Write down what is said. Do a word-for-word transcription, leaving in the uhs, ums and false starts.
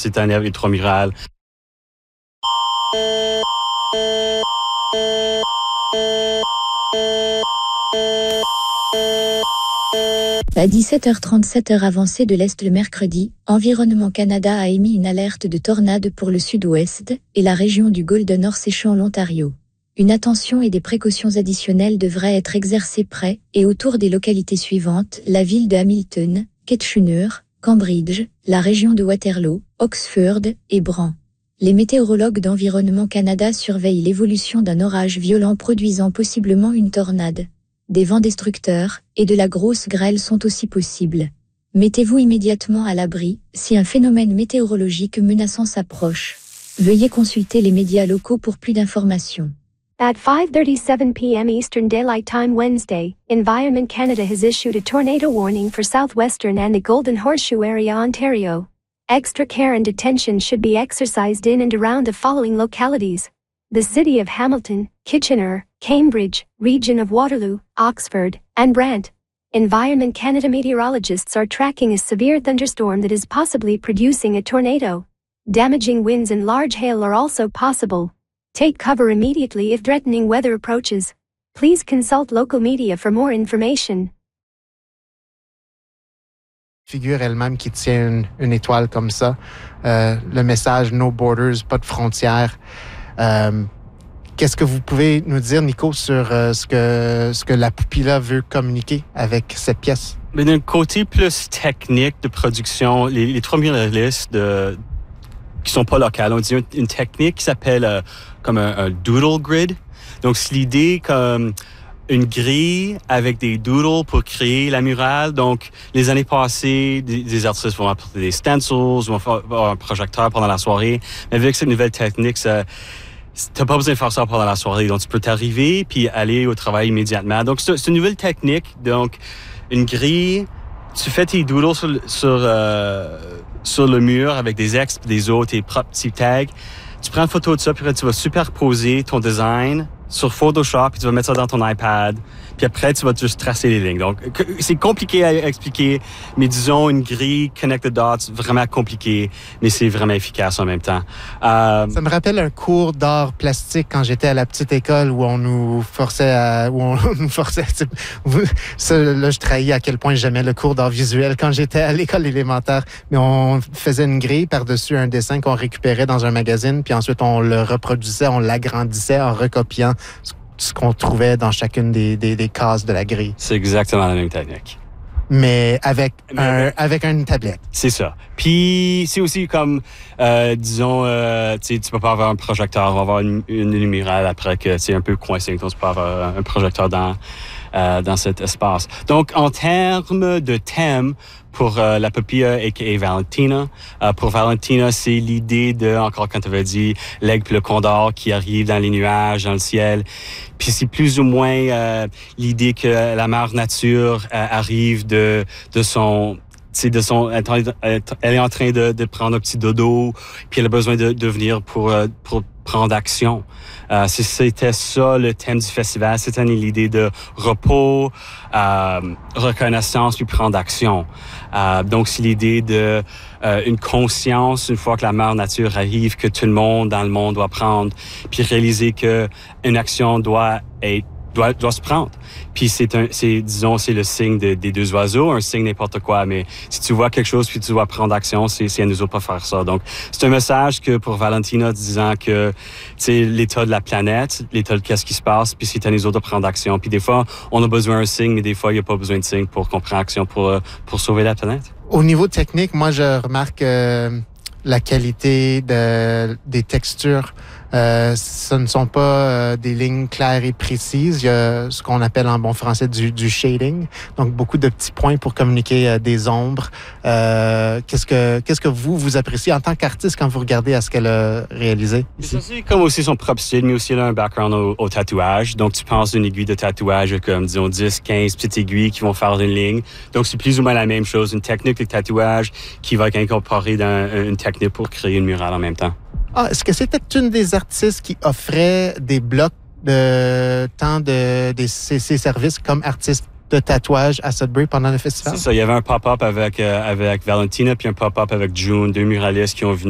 cette année avec les trois murales. À dix-sept heures trente-sept heure avancée de l'Est le mercredi, Environnement Canada a émis une alerte de tornade pour le sud-ouest et la région du Golden Horse en l'Ontario. Une attention et des précautions additionnelles devraient être exercées près et autour des localités suivantes, la ville de Hamilton, Kitchener, Cambridge, la région de Waterloo, Oxford et Bran. Les météorologues d'Environnement Canada surveillent l'évolution d'un orage violent produisant possiblement une tornade. Des vents destructeurs et de la grosse grêle sont aussi possibles. Mettez-vous immédiatement à l'abri si un phénomène météorologique menaçant s'approche. Veuillez consulter les médias locaux pour plus d'informations. At five thirty-seven p.m. Eastern Daylight Time Wednesday, Environment Canada has issued a tornado warning for southwestern and the Golden Horseshoe area, Ontario. Extra care and attention should be exercised in and around the following localities: the city of Hamilton, Kitchener, Cambridge, region of Waterloo, Oxford, and Brant. Environment Canada meteorologists are tracking a severe thunderstorm that is possibly producing a tornado. Damaging winds and large hail are also possible. Take cover immediately if threatening weather approaches. Please consult local media for more information. Figure elle-même qui tient une, une étoile comme ça. Euh, le message No Borders, pas de frontières. Euh, Qu'est-ce que vous pouvez nous dire, Nico, sur euh, ce que ce que la Poupilla veut communiquer avec cette pièce? Mais d'un côté plus technique de production, les, les trois muralistes de, qui sont pas locales ont dit une, une technique qui s'appelle euh, comme un, un doodle grid. Donc, c'est l'idée comme une grille avec des doodles pour créer la murale. Donc, les années passées, des, des artistes vont apporter des stencils, vont faire un projecteur pendant la soirée. Mais avec cette nouvelle technique, ça... T'as pas besoin de faire ça pendant la soirée, donc tu peux t'arriver puis aller au travail immédiatement. Donc c'est, c'est une nouvelle technique, donc une grille. Tu fais tes doodles sur sur euh, sur le mur avec des ex, des O, tes propres petits tags. Tu prends une photo de ça puis après tu vas superposer ton design sur Photoshop puis tu vas mettre ça dans ton iPad. Puis après, tu vas juste tracer les lignes. Donc, c'est compliqué à expliquer, mais disons une grille Connected Dots, vraiment compliqué, mais c'est vraiment efficace en même temps. Euh, ça me rappelle un cours d'art plastique quand j'étais à la petite école où on nous forçait à... Où on nous forçait... Ça, là, je trahis à quel point j'aimais le cours d'art visuel quand j'étais à l'école élémentaire. Mais on faisait une grille par-dessus un dessin qu'on récupérait dans un magazine, puis ensuite on le reproduisait, on l'agrandissait en recopiant ce qu'on trouvait dans chacune des, des, des cases de la grille. C'est exactement la même technique. Mais avec, Mais un, avec... avec une tablette. C'est ça. Puis, c'est aussi comme, euh, disons, euh, tu peux pas avoir un projecteur, on va avoir une, une lumière après que c'est un peu coincé, donc tu peux avoir un projecteur dans, euh, dans cet espace. Donc, en termes de thème, pour euh, la Poupilla, aka Valentina. Euh, pour Valentina, c'est l'idée de, encore quand tu avais dit, l'aigle puis le condor qui arrive dans les nuages, dans le ciel. Puis c'est plus ou moins euh, l'idée que la mère nature euh, arrive de de son c'est de son elle est en train de, de prendre un petit dodo, puis elle a besoin de, de venir pour pour prendre action. Euh, c'était ça le thème du festival. C'était l'idée de repos, euh, reconnaissance puis prendre action. Euh, donc c'est l'idée de euh, une conscience une fois que la mère nature arrive que tout le monde dans le monde doit prendre, puis réaliser que une action doit être doit doit se prendre. Puis c'est un c'est disons c'est le signe de, des deux oiseaux, un signe n'importe quoi, mais si tu vois quelque chose puis tu dois prendre action, c'est c'est à nous autres pas faire ça. Donc c'est un message que pour Valentina disant que tu sais l'état de la planète, l'état de qu'est-ce qui se passe, puis c'est à nous autres de prendre action. Puis des fois on a besoin d'un signe, mais des fois il y a pas besoin de signe pour qu'on prenne action pour pour sauver la planète. Au niveau technique, moi je remarque euh, la qualité de des textures. Euh, ce ne sont pas euh, des lignes claires et précises. Il y a ce qu'on appelle en bon français du, du shading, donc beaucoup de petits points pour communiquer euh, des ombres. Euh, qu'est-ce que qu'est-ce que vous vous appréciez en tant qu'artiste quand vous regardez à ce qu'elle a réalisé ici? Ça, c'est comme aussi son propre style, mais aussi elle a un background au, au tatouage. Donc tu penses d'une aiguille de tatouage comme disons dix, quinze petites aiguilles qui vont faire une ligne. Donc c'est plus ou moins la même chose, une technique de tatouage qui va être incorporée dans une technique pour créer une murale en même temps. Ah, est-ce que c'était une des artistes qui offrait des blocs de temps de, de ses, ses services comme artiste de tatouage à Sudbury pendant le festival? C'est ça. Il y avait un pop-up avec, euh, avec Valentina puis un pop-up avec June, deux muralistes qui ont venu